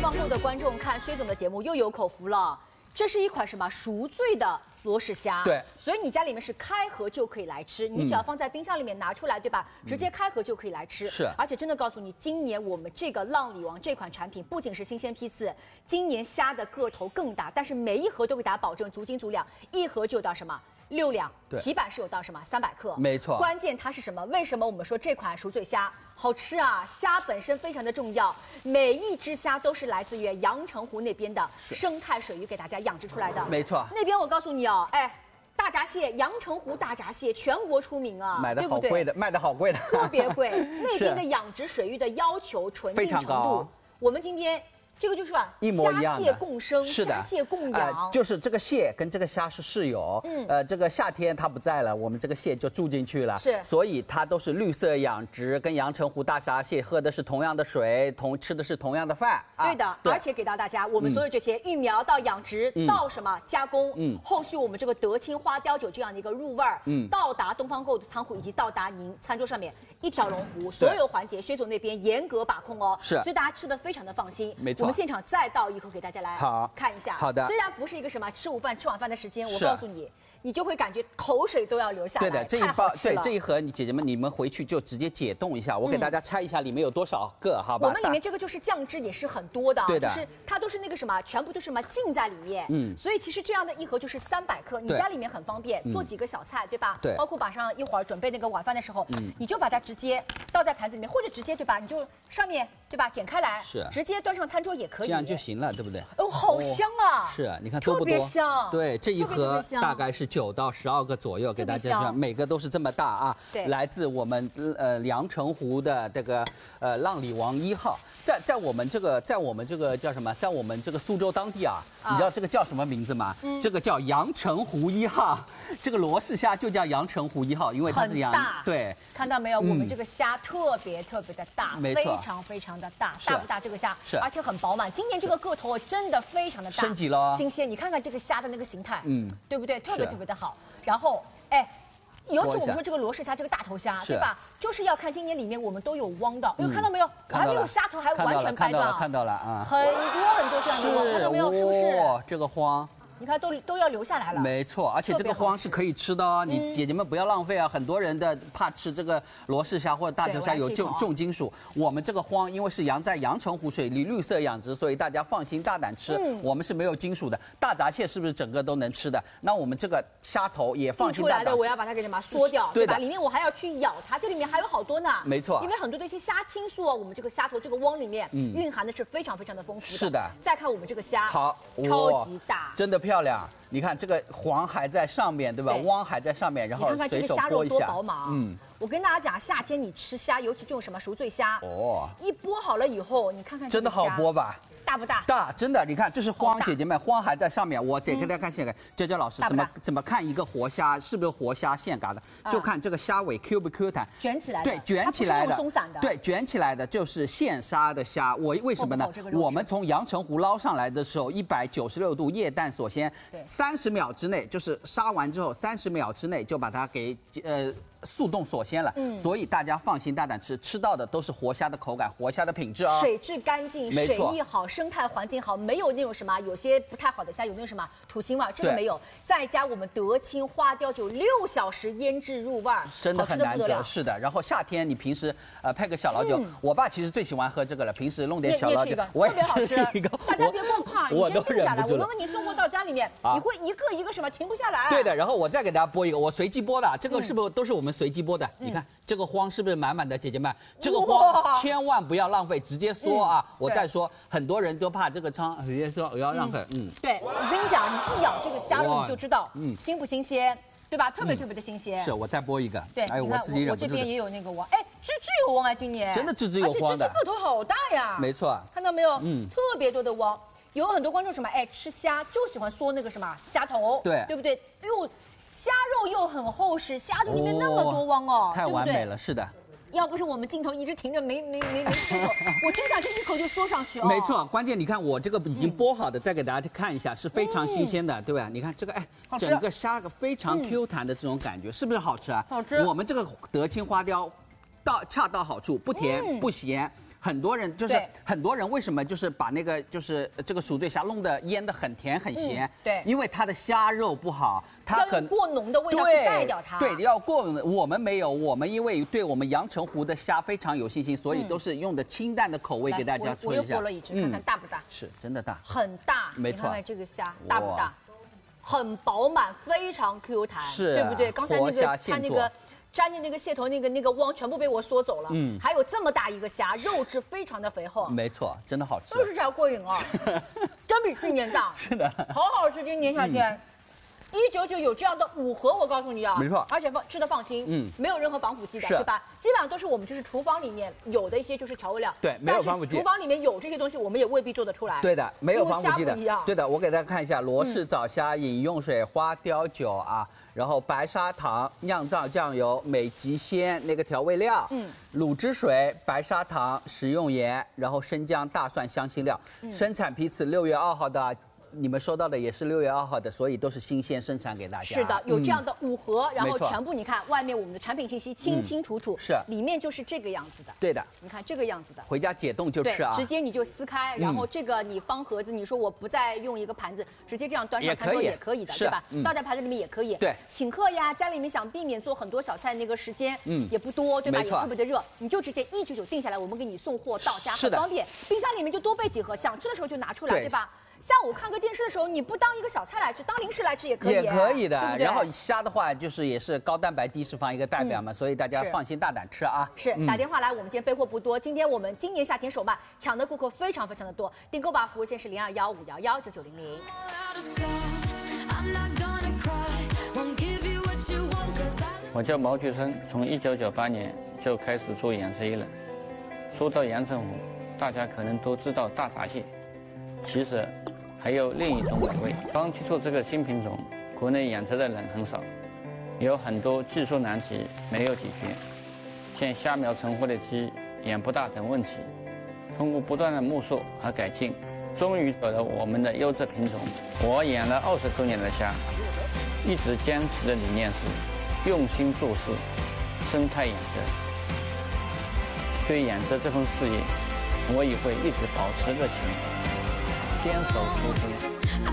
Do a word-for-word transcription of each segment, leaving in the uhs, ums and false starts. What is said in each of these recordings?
望所有的观众看薛总的节目又有口福了。这是一款什么赎罪的罗氏虾？ 对， 所以你家里面是开盒就可以来吃，你只要放在冰箱里面拿出来，对吧？直接开盒就可以来吃。 是， 而且真的告诉你，今年我们这个浪里王这款产品不仅是新鲜批次，今年虾的个头更大，但是每一盒都给大家保证足斤足两，一盒就有到什么？六两，起板是有到什么三百克， 没错。 关键它是什么？为什么我们说这款赎罪虾好吃啊？虾本身非常的重要，每一只虾都是来自于阳澄湖那边的生态水域给大家养殖出来的， 没错。 那边我告诉你哦，哎，大闸蟹，阳澄湖大闸蟹全国出名啊， 买的好贵的，卖的好贵的， 特别贵。那边的养殖水域的要求纯净程度，我们今天。这个就是吧， 一模一样的， 虾蟹共生， 是的， 虾蟹共养、 呃，就是这个蟹跟这个虾是室友，嗯，呃，这个夏天它不在了，我们这个蟹就住进去了， 是， 所以它都是绿色养殖，跟阳澄湖大闸蟹喝的是同样的水，同吃的是同样的饭， 对的，啊、而且给到大家，我们所有这些育苗到养殖、嗯、到什么加工，嗯，后续我们这个德清花雕酒这样的一个入味儿，嗯，到达东方购物的仓库以及到达您餐桌上面。一条龙服务，所有环节薛总那边严格把控哦， 是， 所以大家吃的非常的放心。 没错， 我们现场再倒一口给大家来好看一下。 好的， 虽然不是一个什么吃午饭吃晚饭的时间，我告诉你。你就会感觉口水都要流下来。 对的，这一包对这一盒，你姐姐们你们回去就直接解冻一下，我给大家拆一下里面有多少个，好吧？ 我们里面这个就是酱汁也是很多的， 对的， 就是它都是那个什么，全部都是什么浸在里面，嗯，所以其实这样的一盒就是三百克，你家里面很方便，做几个小菜，对吧？ 对， 包括晚上一会儿准备那个晚饭的时候，嗯，你就把它直接倒在盘子里面，或者直接对吧？你就上面对吧剪开来， 是， 直接端上餐桌也可以， 这样就行了，对不对？ 哦，好香啊！ 是，你看多不多？ 特别香。 对，这一盒大概是九到十二个左右，给大家说，每个都是这么大啊。 对， 来自我们呃阳澄湖的这个呃浪里王一号，在在我们这个在我们这个叫什么？在我们这个苏州当地啊，你知道这个叫什么名字吗？嗯，这个叫阳澄湖一号，这个罗氏虾就叫阳澄湖一号，因为它是阳。 大。 对， 看到没有？我们这个虾特别特别的大，非常非常的大，大不大？这个虾是， 而且很饱满。今年这个个头真的非常的大， 升级了， 新鲜。你看看这个虾的那个形态， 嗯， 对不对？特别特别的好。然后，哎，尤其我们说这个罗氏虾，这个大头虾，对吧？就是要看今年里面我们都有汪的，有看到没有？我还没有虾头还完全掰断， 看到了啊， 很多很多这样的汪，看到没有？是不是？ 这个荒。 你看都都要留下来了， 没错，而且这个荒是可以吃的哦，你姐姐们不要浪费啊！很多人的怕吃这个罗氏虾或者大头虾有重重金属，我们这个荒因为是养在阳澄湖水里绿色养殖，所以大家放心大胆吃，我们是没有金属的。大闸蟹是不是整个都能吃的？那我们这个虾头也放心大胆。 出来的我要把它给什么缩掉，对吧？里面我还要去咬它，这里面还有好多呢。 没错， 因为很多的一些虾青素啊，我们这个虾头这个汪里面蕴含的是非常非常的丰富的。 是的。 再看我们这个虾， 好， 超级大， 真的漂亮。你看这个黄还在上面，对吧？汪还在上面，然后随手剥一下。 嗯，我跟大家讲，夏天你吃虾，尤其这种什么赎罪虾，哦，一剥好了以后，你看看真的好剥吧？ 大不大？ 大，真的。你看，这是荒，姐姐们，荒还在上面。我再给大家看这个，娇娇老师怎么怎么看一个活虾是不是活虾现嘎的？就看这个虾尾 Q 不 Q 弹， 卷起来的。 对，卷起来的， 松散的。 对，卷起来的就是现杀的虾。我为什么呢？我们从阳澄湖捞上来的时候，一百九十六度液氮锁鲜，三十秒之内就是杀完之后，三十秒之内就把它给呃。速冻锁鲜了，嗯，所以大家放心大胆吃，吃到的都是活虾的口感，活虾的品质啊、哦， 水质干净，水益好，生态环境好，没有那种什么有些不太好的虾，有那种什么土腥味，这个没有。再加我们德清花雕酒六小时腌制入味， 真的很难得，是的。然后夏天你平时呃配个小老酒，嗯、我爸其实最喜欢喝这个了，平时弄点小老酒， 我也吃一个， 大家别光怕， 我都忍不住了。 我问问你送货到家里面，啊、你会一个一个什么停不下来？ 对的，然后我再给大家播一个，我随机播的，这个是不是都是我们随机播的？嗯你看这个荒是不是满满的？姐姐们，这个荒千万不要浪费，直接说啊！嗯、我再说，很多人都怕这个仓，直接说我要浪费。嗯， 嗯对，我跟你讲，你一咬这个虾肉，你就知道，嗯，新不新鲜，对吧？特别特别的新鲜。 是我再播一个， 对， 哎，我自己忍不住。 我这边也有那个汪，哎，只只有汪啊，今年真的只只有汪的， 而且这个头好大呀。 没错， 看到没有？嗯，特别多的汪。有很多观众什么，哎，吃虾就喜欢嗦那个什么虾头， 对， 对不对？又虾肉又很厚实，虾头里面那么多汪哦， 太完美了，是的。 要不是我们镜头一直停着没没没没吃口，我真想这一口就嗦上去哦。 没错，关键你看我这个已经剥好的，再给大家看一下，是非常新鲜的，对吧？你看这个，哎，整个虾个非常 Q 弹的这种感觉，是不是好吃啊？ 好吃。 我们这个德清花雕，到恰到好处，不甜不咸。很很多人就是对很多人为什么就是把那个就是这个蜀醉虾弄得腌得很甜很咸？ 嗯对因为它的虾肉不好，它很要用过浓的味道去盖掉它。 对，要过浓的。我们没有，我们因为对我们阳澄湖的虾非常有信心，所以都是用的清淡的口味给大家我我又吹一下。 剥了一只，看看大不大？ 是真的大， 很大， 没错你看看这个虾大不大？很饱满，非常 Q 弹， 是对不对？刚才那活虾个现做它那个粘的那个蟹头那个那个汪全部被我缩走了。嗯，还有这么大一个虾，肉质非常的肥厚， 没错，真的好吃。 就是才过瘾啊，真比去年大。 是的， 好好吃，今年夏天。一九九有这样的五盒，我告诉你啊， 没错， 而且放吃的放心， 嗯， 没有任何防腐剂的， 是对吧？基本上都是我们就是厨房里面有的一些就是调味料， 对，没有防腐剂。 厨房里面有这些东西，我们也未必做得出来。 对的，没有防腐剂的。对的，我给大家看一下罗氏早虾饮用水、花雕酒啊，然后白砂糖、酿造酱油、美极鲜那个调味料，嗯，卤汁水、白砂糖、食用盐，然后生姜、大蒜、香辛料，生产批次六月二号的。你们收到的也是六月二号的，所以都是新鲜生产给大家。 是的，有这样的五盒， 嗯、 然后全部你看外面我们的产品信息清清楚楚， 嗯、是里面就是这个样子的。 对的， 你看这个样子的， 回家解冻就吃啊， 直接你就撕开，然后这个你方盒子，你说我不再用一个盘子，直接这样端上餐桌也可以的，对吧？ 嗯、 倒在盘子里面也可以。 对， 请客呀，家里面想避免做很多小菜那个时间，嗯，也不多，对吧？也特别的热，你就直接一九九定下来，我们给你送货到家，很方便。冰箱里面就多备几盒，想吃的时候就拿出来，对吧？下午看个电视的时候，你不当一个小菜来吃，当零食来吃也可以， 也可以的。 对对然后虾的话，就是也是高蛋白低脂肪一个代表嘛，嗯、所以大家放心大胆吃啊。 是，嗯、打电话来，我们今天备货不多，今天我们今年夏天首卖，抢的顾客非常非常的多，订购吧，服务线是零二幺五幺幺九九零零。 我叫毛菊生，从一九九八年就开始做养殖业了。说到阳澄湖，大家可能都知道大闸蟹。其实还有另一种美味。刚提出这个新品种，国内养殖的人很少，有很多技术难题没有解决，像虾苗成活的鸡、眼不大等问题。通过不断的摸索和改进，终于有了我们的优质品种。我养了二十多年的虾，一直坚持的理念是用心做事，生态养殖。对养殖这份事业，我也会一直保持热情。坚守初心。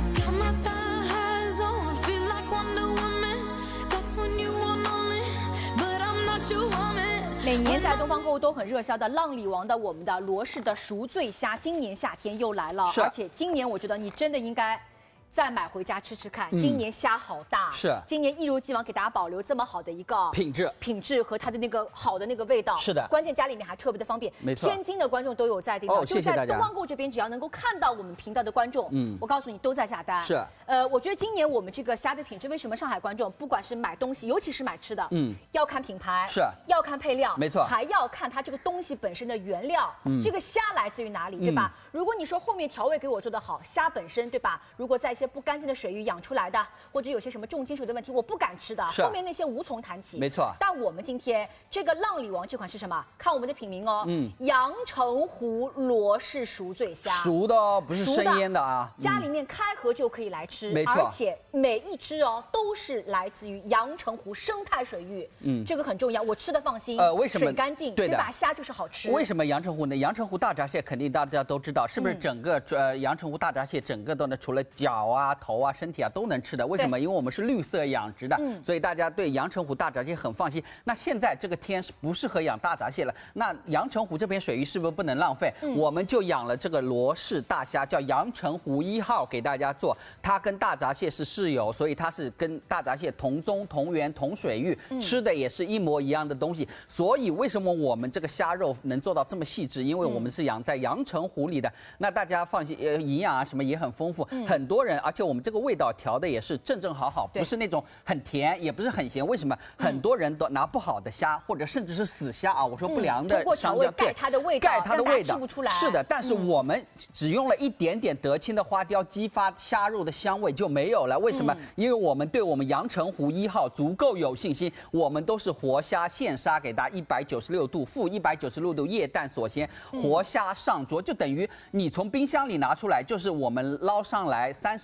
每年在东方购物都很热销的浪里王的我们的罗氏的赎罪虾，今年夏天又来了，而且今年我觉得你真的应该再买回家吃吃看。嗯、今年虾好大， 是今年一如既往给大家保留这么好的一个品质， 品质和它的那个好的那个味道。 是的， 关键家里面还特别的方便。 没错， 天津的观众都有在订到， 哦、 就在东方购这边，只要能够看到我们频道的观众，嗯，我告诉你都在下单。 是， 呃，我觉得今年我们这个虾的品质，为什么上海观众不管是买东西，尤其是买吃的，嗯，要看品牌， 是， 要看配料， 没错， 还要看它这个东西本身的原料，嗯，这个虾来自于哪里，对吧？嗯、如果你说后面调味给我做得好，虾本身，对吧？如果在一些不干净的水域养出来的，或者有些什么重金属的问题，我不敢吃的，后面那些无从谈起。 没错。 但我们今天这个浪里王这款是什么？看我们的品名哦，嗯，阳澄湖罗氏赎罪虾， 熟的哦，不是生腌的啊。 家里面开盒就可以来吃， 没错。 而且每一只哦都是来自于阳澄湖生态水域，嗯，这个很重要，我吃的放心。 呃，为什么？ 水干净， 对的， 虾就是好吃。 为什么阳澄湖呢？阳澄湖大闸蟹肯定大家都知道，是不是整个呃阳澄湖大闸蟹整个都呢，除了脚啊、头啊、身体啊都能吃的？为什么？因为我们是绿色养殖的，嗯、所以大家对阳澄湖大闸蟹很放心。那现在这个天是不适合养大闸蟹了？那阳澄湖这片水域是不是不能浪费？嗯、我们就养了这个罗氏大虾，叫阳澄湖一号，给大家做。它跟大闸蟹是室友，所以它是跟大闸蟹同宗同源同水域，嗯、吃的也是一模一样的东西。所以为什么我们这个虾肉能做到这么细致？因为我们是养在阳澄湖里的。那大家放心，呃，营养啊什么也很丰富。嗯、很多人，而且我们这个味道调的也是正正好好，不是那种很甜，也不是很咸。为什么？很多人都拿不好的虾，或者甚至是死虾啊，我说不良的商家， 盖它的味道， 盖它的味道， 吃不出来。 是的，但是我们只用了一点点德清的花雕，激发虾肉的香味就没有了。为什么？因为我们对我们阳澄湖一号足够有信心，我们都是活虾现杀给大家，一百九十六度负一百九十六度液氮锁鲜，活虾上桌，就等于你从冰箱里拿出来，就是我们捞上来三十。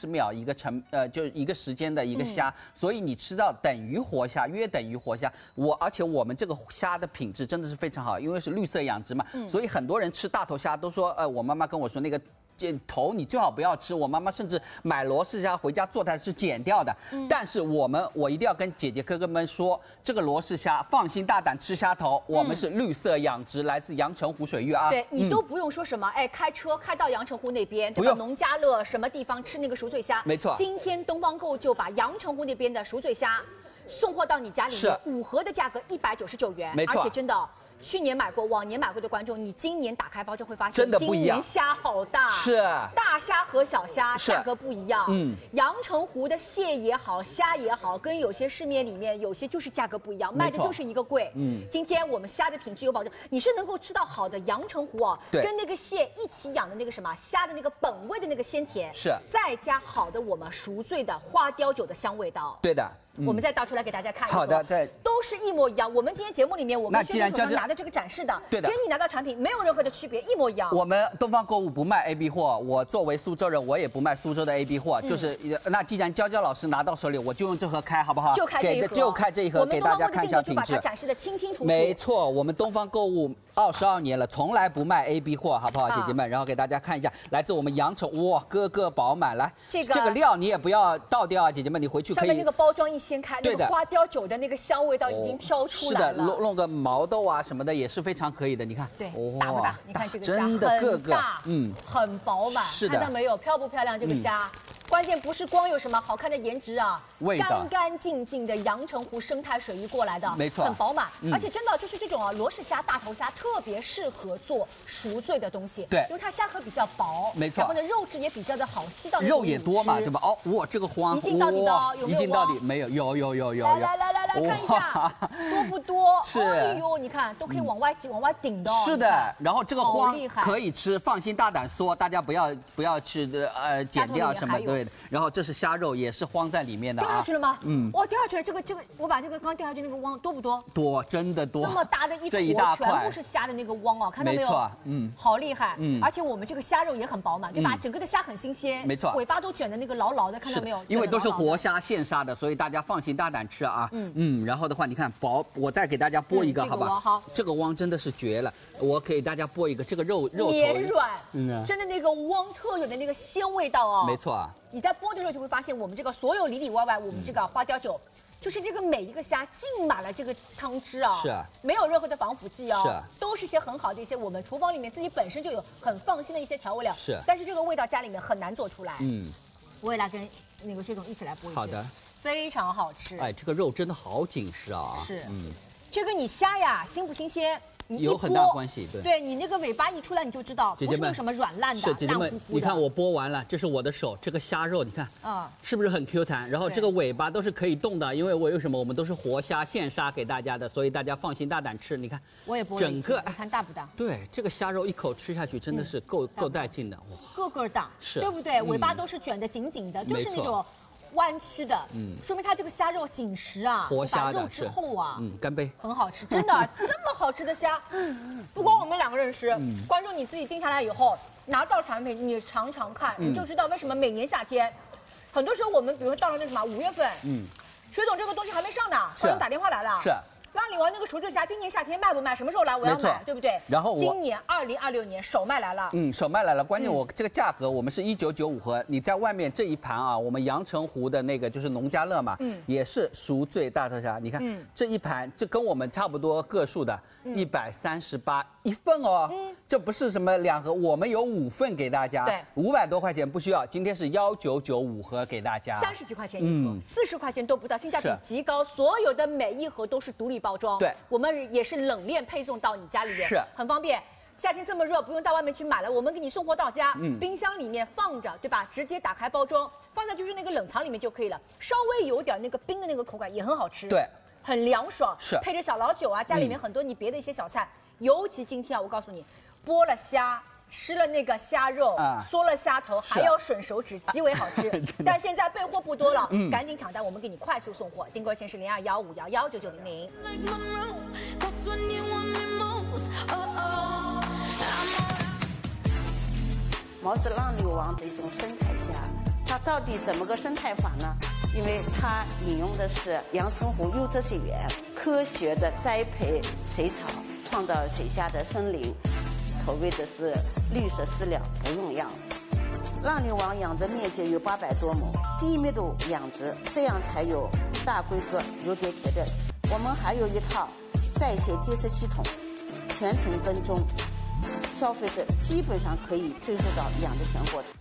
十秒一个成呃，就是一个时间的一个虾，嗯、所以你吃到等于活虾，约等于活虾。我而且我们这个虾的品质真的是非常好，因为是绿色养殖嘛，嗯、所以很多人吃大头虾都说，呃，我妈妈跟我说那个。头你最好不要吃，我妈妈甚至买罗氏虾回家做它是剪掉的。嗯、但是我们我一定要跟姐姐哥哥们说，这个罗氏虾放心大胆吃虾头，我们是绿色养殖，来自阳澄湖水域啊。 对你都不用说什么，哎，开车开到阳澄湖那边，对吧？农家乐什么地方吃那个熟嘴虾？ 没错。 今天东方购物就把阳澄湖那边的熟嘴虾送货到你家里面，五盒的价格一百九十九元， 没错， 而且真的。去年买过、往年买过的观众，你今年打开包就会发现， 真的不一样。 今年虾好大， 是大虾和小虾价格不一样。嗯，阳澄湖的蟹也好，虾也好，跟有些市面里面有些就是价格不一样，卖的就是一个贵。嗯，今天我们虾的品质有保证，你是能够吃到好的阳澄湖哦，跟那个蟹一起养的那个什么虾的那个本味的那个鲜甜， 是再加好的我们熟醉的花雕酒的香味道。 对的。 嗯、我们再倒出来给大家看一个， 好的，在都是一模一样。我们今天节目里面，我跟薛总手上拿的这个展示的， 对的， 跟你拿到产品没有任何的区别，一模一样。 我们东方购物不卖 A B 货，我作为苏州人，我也不卖苏州的 A B 货。嗯、就是那既然娇娇老师拿到手里，我就用这盒开，好不好？ 就开这一盒， 就开这一盒，给大家看一下品质。 就把它展示的清清楚楚。 没错，我们东方购物二十二年了，从来不卖 A B 货，好不好，姐姐们？然后给大家看一下，来自我们阳澄，哇，个个饱满。来， 这个这个料你也不要倒掉啊，姐姐们，你回去可以。 上面那个包装一掀开， 对的。 花雕酒的那个香味道已经飘出来了。 是的，弄弄个毛豆啊什么的也是非常可以的。你看， 对，大不大？你看这个虾真的个个嗯很饱满， 是的， 看到没有？漂不漂亮？这个虾。嗯关键不是光有什么好看的颜值啊，干干净净的阳澄湖生态水域过来的， 没错， 很饱满，嗯、而且真的就是这种啊，罗氏虾、大头虾特别适合做熟醉的东西， 对， 因为它虾壳比较薄， 没错， 然后呢肉质也比较的好吸到， 肉也多嘛，对吧？哦，哇，这个黄一镜到底的哦，有没有？ 一镜到底没有，有有有有。 来来来来来看一下，多不多？ 是， 哎呦，你看都可以往外挤、往外顶的。 是的，然后这个黄可以吃，放心大胆说，大家不要不要去呃剪掉什么对的。然后这是。虾肉也是慌在里面的啊！ 掉下去了吗？嗯，哇，掉下去了！这个这个，我把这个刚掉下去那个汪多不多？ 多，真的多。 这么大的一坨， 一大全部是虾的那个汪哦，看到没有？ 没错，嗯， 好厉害。嗯，而且我们这个虾肉也很饱满，对吧？整个的虾很新鲜， 没错， 尾巴都卷的那个牢牢的，看到没有？ 因为都是活虾现杀的，所以大家放心大胆吃啊。嗯嗯，然后的话，你看薄，我再给大家剥一个，好吧？ 好， 这个汪真的是绝了，我给大家剥一个，这个肉肉绵软，嗯，真的那个汪特有的那个鲜味道哦。 没错啊。 你在剥的时候就会发现，我们这个所有里里外外，我们这个花雕酒，就是这个每一个虾浸满了这个汤汁啊， 是啊， 没有任何的防腐剂哦， 是啊， 都是一些很好的一些我们厨房里面自己本身就有很放心的一些调味料， 是， 但是这个味道家里面很难做出来， 嗯， 我也来跟那个薛总一起来剥一个， 好的， 非常好吃， 哎，这个肉真的好紧实啊， 是，嗯，这个你虾呀新不新鲜？ 有很大关系，对， 对你那个尾巴一出来你就知道， 姐姐们不是什么软烂的， 是姐姐们，你看我剥完了，这是我的手，这个虾肉你看， 嗯， 是不是很 Q 弹？然后这个尾巴都是可以动的，因为我有什么，我们都是活虾现杀给大家的，所以大家放心大胆吃。你看， 我也剥了整个， 你看大不大？ 对，这个虾肉一口吃下去真的是够够带劲的，哇， 个个大， 是， 对不对？尾巴都是卷得紧紧的，就是那种。弯曲的，嗯，说明它这个虾肉紧实啊， 活虾肉之后啊， 嗯，干杯， 很好吃，真的，这么好吃的虾，不光我们两个人吃，嗯，观众你自己定下来以后，拿到产品你尝尝看，你就知道为什么每年夏天，很多时候我们比如说到了那什么五月份，嗯，薛总这个东西还没上呢，突然打电话来了， 是。 拉里王那个熟醉虾，今年夏天卖不卖？什么时候来？我要买，对不对？ 然后今年二零二六年首卖来了。 嗯，首卖来了。关键我这个价格，我们是一九九五盒。你在外面这一盘啊，我们阳澄湖的那个就是农家乐嘛，嗯，也是熟醉大头虾。你看，嗯，这一盘这跟我们差不多个数的，一百三十八一份哦。嗯，这不是什么两盒，我们有五份给大家， 对， 五百多块钱不需要。今天是幺九九五盒给大家， 三十几块钱一盒，四十块钱都不到，性价比极高。所有的每一盒都是独立包装， 对， 我们。我们也是冷链配送到你家里面， 是很方便。夏天这么热，不用到外面去买了，我们给你送货到家，嗯，冰箱里面放着，对吧？直接打开包装，放在就是那个冷藏里面就可以了。稍微有点那个冰的那个口感也很好吃， 对， 很凉爽， 是配着小老酒啊，家里面很多你别的一些小菜，嗯、尤其今天啊，我告诉你，剥了虾。吃了那个虾肉，啊、嗦了虾头，还要吮手指，极为好吃。但现在备货不多了，嗯、赶紧抢单，我们给你快速送货。订购线是零二幺五幺幺九九零零。 毛是浪流王的一种生态虾， 它到底怎么个生态法呢？因为它引用的是阳澄湖优泽水源，科学的栽培水草，创造水下的森林，投喂的是绿色饲料，不用药。浪流王养殖面积有八百多亩，低密度养殖，这样才有大规格、有点别的。我们还有一套在线监测系统，全程跟踪，消费者基本上可以追溯到养殖全过程。